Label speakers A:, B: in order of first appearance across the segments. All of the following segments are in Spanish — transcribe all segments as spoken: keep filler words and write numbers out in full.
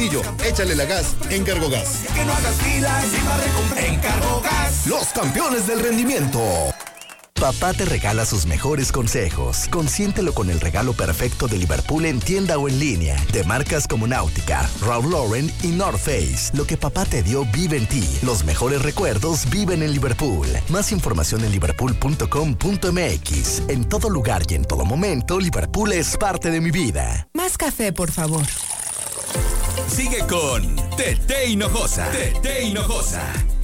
A: Saltillo, échale la gas en Carbogas.
B: Que no hagas filas y más recompra en Carbogas.
A: Los campeones del rendimiento.
C: Papá te regala sus mejores consejos. Consiéntelo con el regalo perfecto de Liverpool en tienda o en línea. De marcas como Náutica, Ralph Lauren y North Face. Lo que papá te dio vive en ti. Los mejores recuerdos viven en Liverpool. Más información en liverpool punto com punto m x. En todo lugar y en todo momento, Liverpool es parte de mi vida.
D: Más café, por favor.
E: Sigue con Tete Hinojosa. Tete Hinojosa.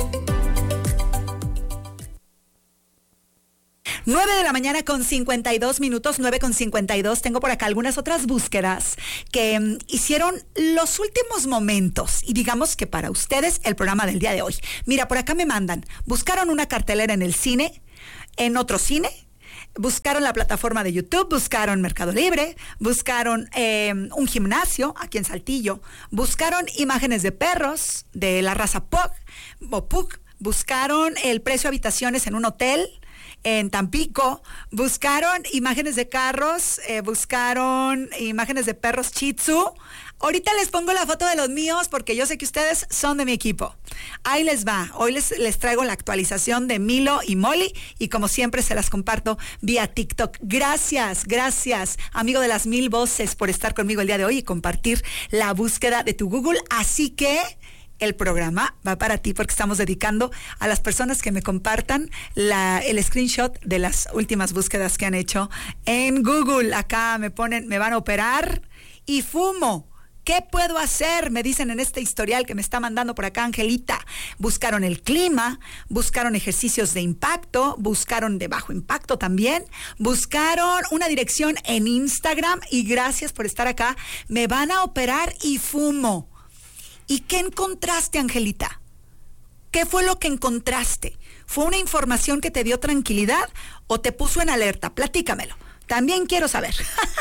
F: nueve de la mañana con cincuenta y dos minutos, nueve con cincuenta y dos. Tengo por acá algunas otras búsquedas que um, hicieron los últimos momentos y digamos que para ustedes el programa del día de hoy. Mira, por acá me mandan, buscaron una cartelera en el cine, en otro cine, buscaron la plataforma de YouTube, buscaron Mercado Libre, buscaron eh, un gimnasio aquí en Saltillo, buscaron imágenes de perros de la raza Pug o Pug, buscaron el precio de habitaciones en un hotel en Tampico, buscaron imágenes de carros, eh, buscaron imágenes de perros Shih Tzu. Ahorita les pongo la foto de los míos porque yo sé que ustedes son de mi equipo. Ahí les va. Hoy les, les traigo la actualización de Milo y Molly y como siempre se las comparto vía TikTok. Gracias, gracias, amigo de las mil voces, por estar conmigo el día de hoy y compartir la búsqueda de tu Google. Así que el programa va para ti porque estamos dedicando a las personas que me compartan la, el screenshot de las últimas búsquedas que han hecho en Google. Acá me ponen, me van a operar y fumo. ¿Qué puedo hacer? Me dicen en este historial que me está mandando por acá Angelita. Buscaron el clima, buscaron ejercicios de impacto, buscaron de bajo impacto también, buscaron una dirección en Instagram y gracias por estar acá. Me van a operar y fumo. ¿Y qué encontraste, Angelita? ¿Qué fue lo que encontraste? ¿Fue una información que te dio tranquilidad o te puso en alerta? Platícamelo. También quiero saber.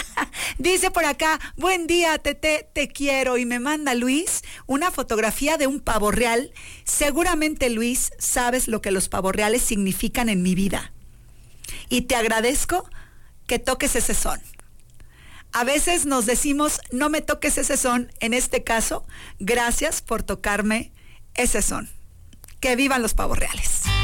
F: Dice por acá, buen día, Tete, te quiero. Y me manda Luis una fotografía de un pavo real. Seguramente, Luis, sabes lo que los pavos reales significan en mi vida. Y te agradezco que toques ese son. A veces nos decimos, no me toques ese son. En este caso, gracias por tocarme ese son. Que vivan los pavos reales.